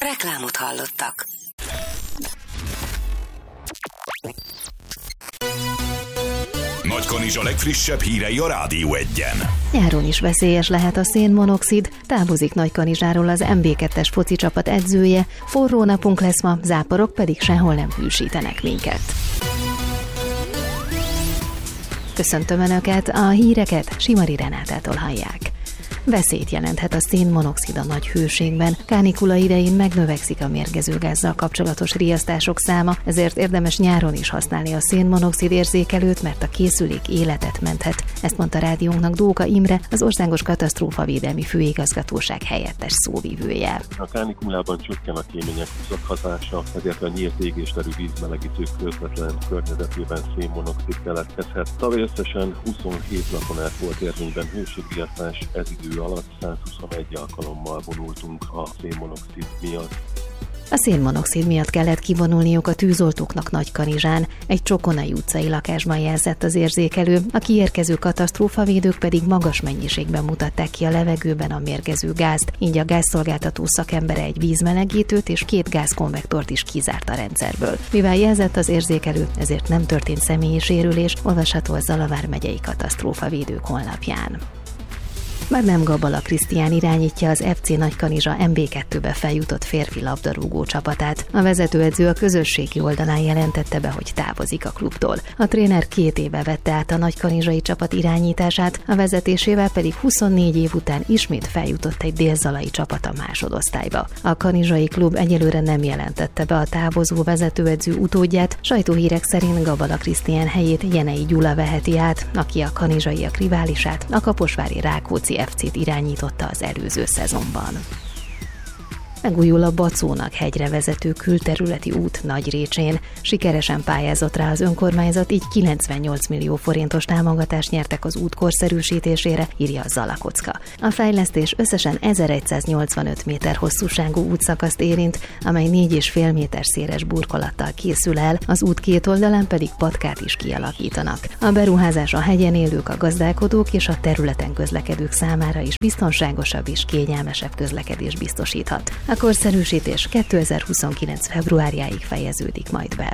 Reklámot hallottak. Nagykanizsa legfrissebb hírei a Rádió 1-en. Nyáron is veszélyes lehet a szénmonoxid, távozik Nagykanizsáról az MB2-es foci csapat edzője, forró napunk lesz ma, záporok pedig sehol nem hűsítenek minket. Köszöntöm Önöket, a híreket Simari Renátától hallják. Veszélyt jelenthet a szénmonoxid a nagy hőségben. Kánikula idején megnövekszik a mérgező gázzal kapcsolatos riasztások száma, ezért érdemes nyáron is használni a szénmonoxid érzékelőt, mert a készülék életet menthet. Ezt mondta rádiónknak Dóka Imre, az Országos Katasztrófavédelmi Főigazgatóság helyettes szóvivője. A kánikulában csökken a kémények zakhatása, ezért a nyílt égésterű vízmelegítők közvetlen környezetében szénmonoxid keletkezhet. Tavaly összesen 27 napon át volt érvényben hőségriasztás, ez idő alatt 121 alkalommal vonultunk a szénmonoxid miatt. A szénmonoxid miatt kellett kivonulniuk a tűzoltóknak Nagykanizsán, egy Csokonai utcai lakásban jelzett az érzékelő, a kiérkező katasztrófavédők pedig magas mennyiségben mutatták ki a levegőben a mérgező gázt, így a gázszolgáltató szakembere egy vízmelegítőt és 2 gázkonvektort is kizárt a rendszerből. Mivel jelzett az érzékelő, ezért nem történt személyi sérülés, olvasható a Zalavár megyei katasztrófavédők honlapján. Már nem Gabala Krisztián irányítja az FC Nagykanizsa MB2-be feljutott férfi labdarúgó csapatát. A vezetőedző a közösségi oldalán jelentette be, hogy távozik a klubtól. A tréner 2 éve vette át a nagykanizsai csapat irányítását, a vezetésével pedig 24 év után ismét feljutott egy délzalai csapat a másodosztályba. A kanizsai klub egyelőre nem jelentette be a távozó vezetőedző utódját, sajtóhírek szerint Gabala Krisztián helyét Jenei Gyula veheti át, aki a kanizsaiak riválisát, a kaposvári Rákóczi FC-t irányította az előző szezonban. Megújul a Bacónak hegyre vezető külterületi út Nagyrécsén. Sikeresen pályázott rá az önkormányzat, így 98 millió forintos támogatást nyertek az út korszerűsítésére, írja a Zalakocka. A fejlesztés összesen 1185 méter hosszúságú útszakaszt érint, amely 4,5 méter széles burkolattal készül el, az út két oldalán pedig patkát is kialakítanak. A beruházás a hegyen élők, a gazdálkodók és a területen közlekedők számára is biztonságosabb és kényelmesebb közlekedés biztosíthat. A korszerűsítés 2029. februárjáig fejeződik majd be.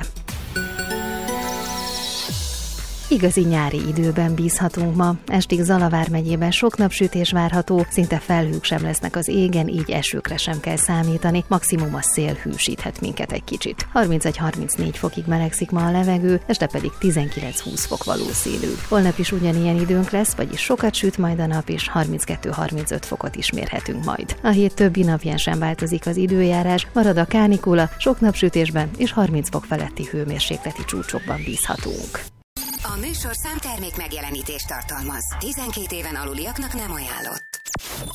Igazi nyári időben bízhatunk ma. Estig Zalavár megyében sok napsütés várható, szinte felhők sem lesznek az égen, így esőkre sem kell számítani, maximum a szél hűsíthet minket egy kicsit. 31-34 fokig melegszik ma a levegő, este pedig 19-20 fok valószínű. Holnap is ugyanilyen időnk lesz, vagyis sokat süt majd a nap, és 32-35 fokot is mérhetünk majd. A hét többi napján sem változik az időjárás, marad a kánikula, sok napsütésben és 30 fok feletti hőmérsékleti csúcsokban bízhatunk. A műsorszám termék megjelenítést tartalmaz. 12 éven aluliaknak nem ajánlott.